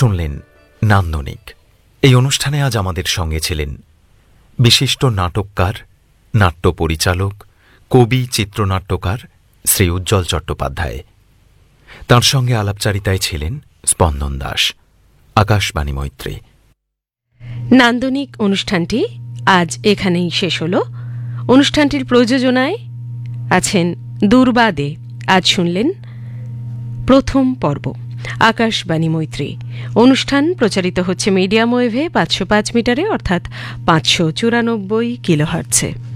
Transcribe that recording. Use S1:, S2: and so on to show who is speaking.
S1: শুনলেন নান্দনিক। এই অনুষ্ঠানে আজ আমাদের সঙ্গে ছিলেন বিশিষ্ট নাটককার, নাট্য পরিচালক, কবি, চিত্রনাট্যকার শ্রী উজ্জ্বল চট্টোপাধ্যায়। তাঁর সঙ্গে আলাপচারিতায় ছিলেন স্পন্দন দাস। আকাশবাণী মৈত্রী।
S2: নান্দনিক অনুষ্ঠানটি আজ এখানেই শেষ হল। অনুষ্ঠানটির প্রযোজনায় আছেন দুর্বা দে। আজ শুনলেন প্রথম পর্ব আকাশবাণী মৈত্রী। অনুষ্ঠান প্রচারিত হচ্ছে মিডিয়াম ওয়েভে 505 মিটারে, অর্থাৎ 594 কিলোহার্টজে।